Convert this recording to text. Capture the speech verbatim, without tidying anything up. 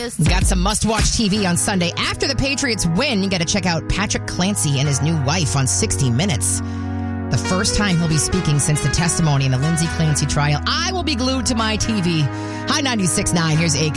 list. Got some must-watch T V on Sunday. After the Patriots win, you got to check out Patrick Clancy and his new wife on sixty minutes. The first time he'll be speaking since the testimony in the Lindsay Clancy trial. I will be glued to my T V. Hi, ninety-six point nine. Here's Akon.